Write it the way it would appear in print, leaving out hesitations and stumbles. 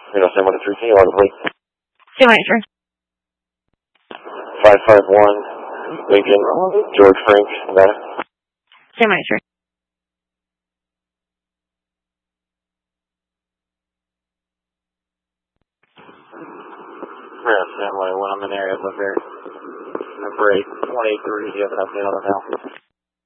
You know, same one to 3T, log plate. Stand by, sir. 551, Lincoln, George Frank, Nevada. Stand by, sir. Yeah, stand by when I'm in area, but there. Number 8, 183, do you have an update on it now?